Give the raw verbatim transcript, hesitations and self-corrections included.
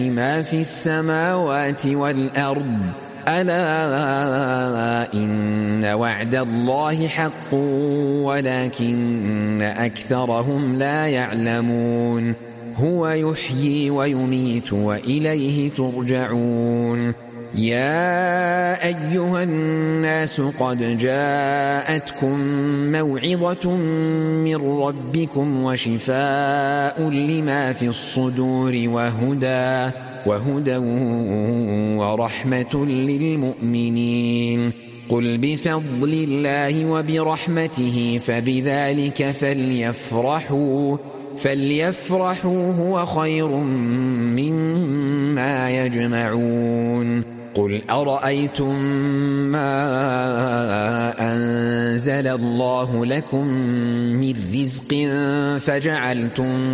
ما في السماوات والأرض ألا إن وعد الله حق ولكن أكثرهم لا يعلمون هو يحيي ويميت وإليه ترجعون يا أيها الناس قد جاءتكم موعظة من ربكم وشفاء لما في الصدور وهدى وهدى ورحمة للمؤمنين قل بفضل الله وبرحمته فبذلك فليفرحوا فليفرحوا هو خير مما يجمعون قل أرأيتم ما أنزل الله لكم من رزق فجعلتم